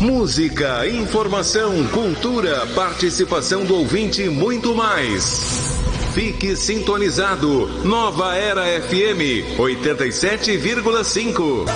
Música, informação, cultura, participação do ouvinte e muito mais. Fique sintonizado. Nova Era FM 87,5.